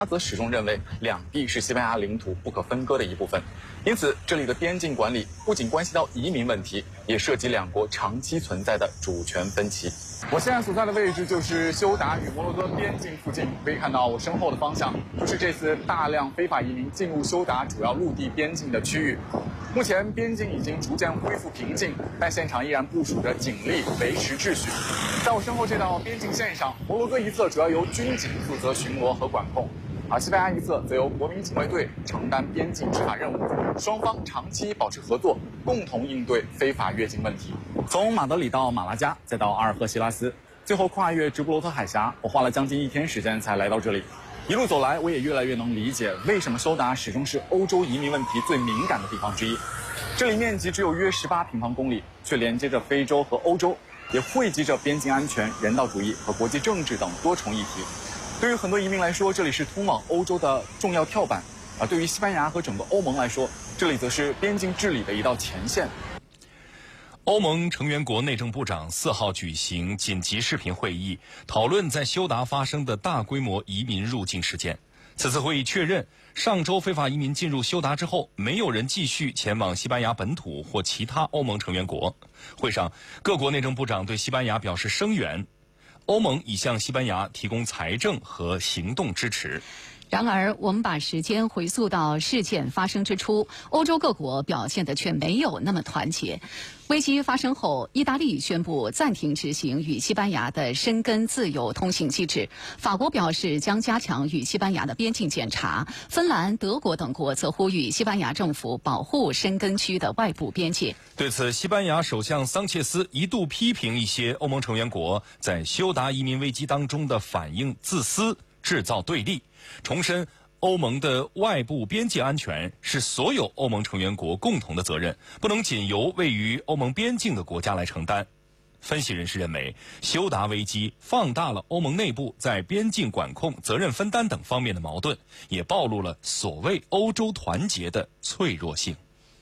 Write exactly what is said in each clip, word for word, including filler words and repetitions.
则始终认为两地是西班牙领土不可分割的一部分，因此这里的边境管理不仅关系到移民问题，也涉及两国长期存在的主权分歧。我现在所在的位置就是休达与摩洛哥边境附近，可以看到我身后的方向就是这次大量非法移民进入休达主要陆地边境的区域。目前边境已经逐渐恢复平静，但现场依然部署着警力维持秩序。在我身后这道边境线上，摩洛哥一侧主要由军警负责巡逻和管控，而西班牙一侧则由国民警卫队承担边境执法任务，双方长期保持合作，共同应对非法越境问题。从马德里到马拉加，再到阿尔赫西拉斯，最后跨越直布罗陀海峡，我花了将近一天时间才来到这里。一路走来，我也越来越能理解为什么休达始终是欧洲移民问题最敏感的地方之一。这里面积只有约十八平方公里，却连接着非洲和欧洲，也汇集着边境安全、人道主义和国际政治等多重议题。对于很多移民来说，这里是通往欧洲的重要跳板，而对于西班牙和整个欧盟来说，这里则是边境治理的一道前线。 欧盟成员国内政部长四号举行紧急视频会议，讨论在休达发生的大规模移民入境事件。此次会议确认，上周非法移民进入休达之后，没有人继续前往西班牙本土或其他欧盟成员国。会上，各国内政部长对西班牙表示声援，欧盟已向西班牙提供财政和行动支持。 然而，我们把时间回溯到事件发生之初，欧洲各国表现的却没有那么团结。危机发生后，意大利宣布暂停执行与西班牙的申根自由通行机制，法国表示将加强与西班牙的边境检查，芬兰、德国等国则呼吁西班牙政府保护申根区的外部边界。 对此，西班牙首相桑切斯一度批评一些欧盟成员国在休达移民危机当中的反应自私，制造对立，重申欧盟的外部边界安全是所有欧盟成员国共同的责任，不能仅由位于欧盟边境的国家来承担。分析人士认为，休达危机放大了欧盟内部在边境管控、责任分担等方面的矛盾，也暴露了所谓欧洲团结的脆弱性。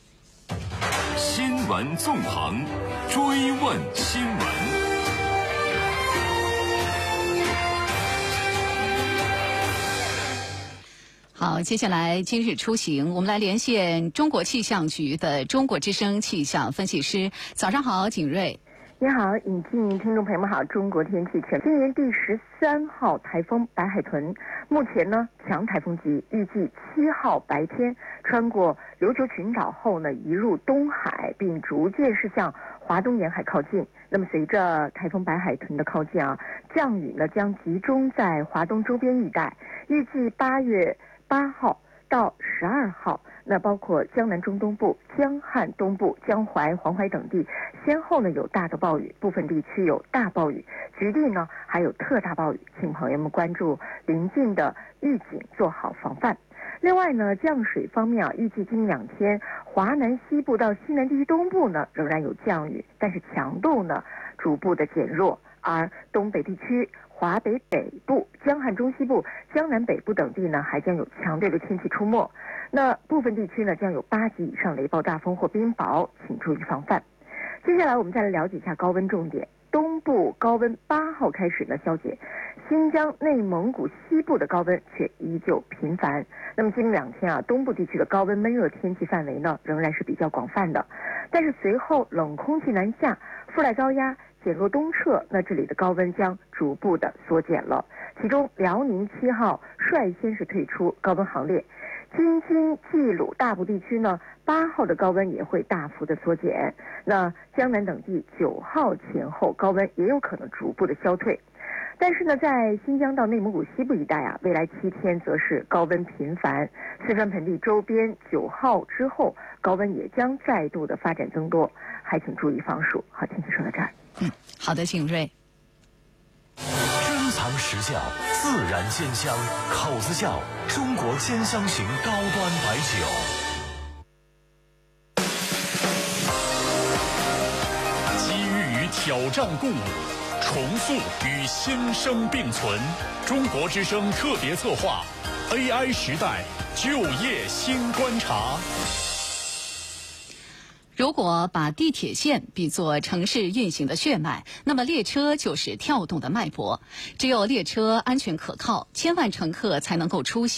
新闻纵横，追问新闻。 好，接下来今日出行，我们来连线中国气象局的中国之声气象分析师。早上好，景瑞。 你好，引进听众朋友们好，中国天气全今年第十三号台风白海豚，目前呢强台风级，预计七号白天穿过琉球群岛后呢移入东海，并逐渐是向华东沿海靠近。那么随着台风白海豚的靠近啊，降雨呢将集中在华东周边一带，预计八月八号到十二号，那包括江南中东部、江汉东部、江淮、黄淮等地，先后呢有大的暴雨，部分地区有大暴雨，局地呢还有特大暴雨，请朋友们关注临近的预警，做好防范。另外呢，降水方面啊，预计今两天华南西部到西南地区东部呢仍然有降雨，但是强度呢逐步的减弱，而东北地区、华北北部、江汉中西部、江南北部等地呢，还将有强烈的天气出没。那部分地区呢，将有八级以上雷暴大风或冰雹，请注意防范。接下来我们再来了解一下高温重点。东部高温八号开始呢消减，新疆、内蒙古西部的高温却依旧频繁。那么今明两天啊，东部地区的高温闷热天气范围呢，仍然是比较广泛的。但是随后冷空气南下，副带高压减弱东撤，那这里的高温将逐步的缩减了。其中辽宁七号率先是退出高温行列，京津冀鲁大部地区呢，八号的高温也会大幅的缩减。那江南等地九号前后高温也有可能逐步的消退。但是呢，在新疆到内蒙古西部一带啊，未来七天则是高温频繁。四川盆地周边九号之后，高温也将再度的发展增多，还请注意防暑。好，天气说到这儿。 嗯，好的，景瑞。 珍藏实效，自然鲜香，口子窖中国鲜香型高端白酒。 机遇与挑战共舞，重塑与新生并存。中国之声特别策划 A I 时代就业新观察。 如果把地铁线比作城市运行的血脉，那么列车就是跳动的脉搏。只有列车安全可靠，千万乘客才能够出行。